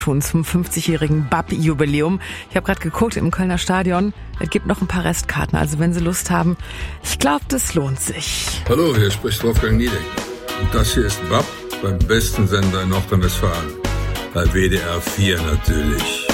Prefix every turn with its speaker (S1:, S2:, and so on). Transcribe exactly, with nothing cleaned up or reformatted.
S1: tun zum fünfzigjährigen B A P-Jubiläum. Ich habe gerade geguckt im Kölner Stadion. Es gibt noch ein paar Restkarten. Also wenn Sie Lust haben, ich glaube, das lohnt sich.
S2: Hallo, hier spricht Wolfgang Niedeck. Und das hier ist B A P beim besten Sender in Nordrhein-Westfalen. Bei W D R vier natürlich.